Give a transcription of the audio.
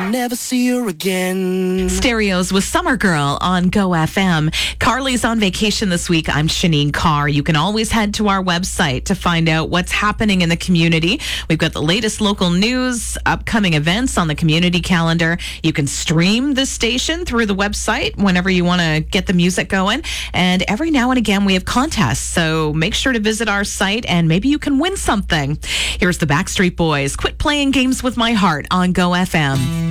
Never see her again. Stereos with Summer Girl on Go FM. Carly's on vacation this week. I'm Shanine Carr. You can always head to our website to find out what's happening in the community. We've got the latest local news, upcoming events on the community calendar. You can stream the station through the website whenever you want to get the music going. And every now and again, we have contests. So make sure to visit our site and maybe you can win something. Here's the Backstreet Boys. Quit playing games with my heart on Go FM.